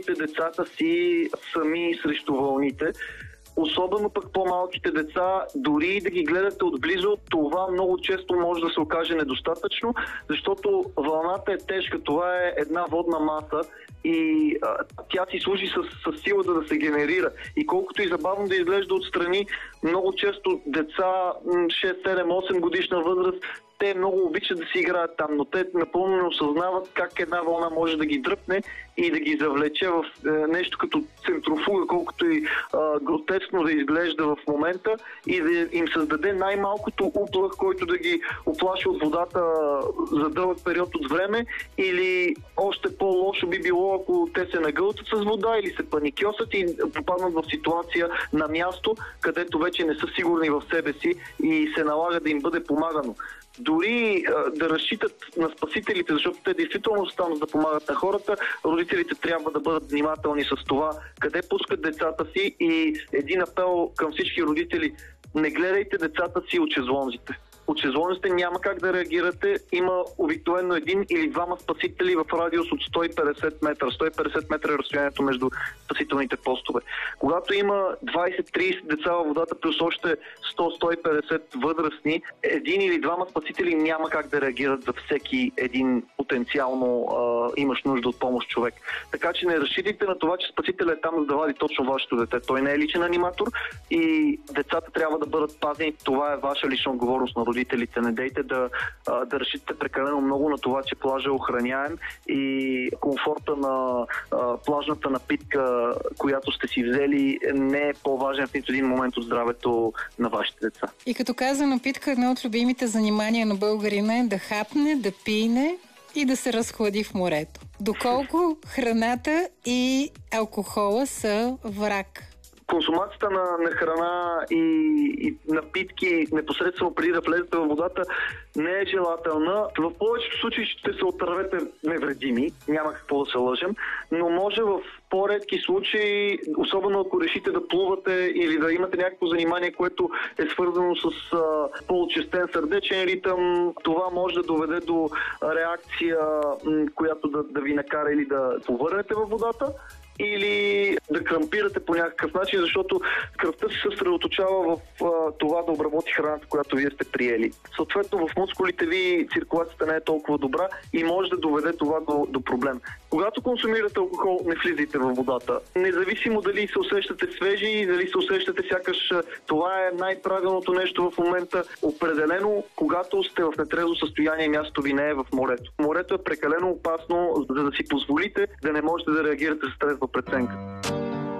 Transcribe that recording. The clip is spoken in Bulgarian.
оставите децата си сами срещу вълните. Особено пък по-малките деца, дори и да ги гледате отблизо, това много често може да се окаже недостатъчно, защото вълната е тежка, това е една водна маса и тя си служи с силата да се генерира. И колкото и забавно да изглежда отстрани, много често деца 6, 7, 8 годишна възраст, те много обичат да си играят там, но те напълно не осъзнават как една вълна може да ги дръпне и да ги завлече в нещо като центрофуга, колкото и гротескно да изглежда в момента, и да им създаде най-малкото уплах, който да ги оплаши от водата за дълъг период от време, или още по-лошо би било, ако те се нагълтат с вода или се паникьосат и попаднат в ситуация на място, където вече не са сигурни в себе си и се налага да им бъде помагано. Дори да разчитат на спасителите, защото те действително станат да помагат на хората, родителите трябва да бъдат внимателни с това къде пускат децата си, и един апел към всички родители: не гледайте децата си от шезлонзите. От шезлонзите няма как да реагирате. Има обикновено един или двама спасители в радиус от 150 метра. 150 метра е разстоянието между спасителните постове. Когато има 20-30 деца във водата плюс още 100-150 възрастни, един или двама спасители няма как да реагират за всеки един потенциално имаш нужда от помощ човек. Така че не разчитайте на това, че спасителят е там за да вади точно вашето дете. Той не е личен аниматор и децата трябва да бъдат пазени. Това е ваша лична отговорност на родителите. Не дейте да разчитате прекалено много на това, че плажа е охраняем и комфорта на плажната напитка, която сте си взели, не е по-важен в нито един момент от здравето на вашите деца. И като каза напитка, едно от любимите занимания на българина е да хапне, да пине и да се разхлади в морето. Доколко храната и алкохола са враг? Консумацията на храна и напитки непосредствено преди да влезете във водата не е желателна. В повечето случаи ще се отървете невредими, няма какво да се лъжем, но може в по-редки случаи, особено ако решите да плувате или да имате някакво занимание, което е свързано с по-очистен сърдечен ритъм, това може да доведе до реакция, която да ви накара или да повърнете във водата, или да крампирате по някакъв начин, защото кръвта се съсредоточава в това да обработи храната, която вие сте приели. Съответно, в мускулите ви циркулацията не е толкова добра и може да доведе това до проблем. Когато консумирате алкохол, не влизайте във водата. Независимо дали се усещате свежи и дали се усещате сякаш това е най-правилното нещо в момента. Определено, когато сте в нетрезво състояние, мястото ви не е в морето. Морето е прекалено опасно, за да си позволите да не можете да реагирате с трезва преценка.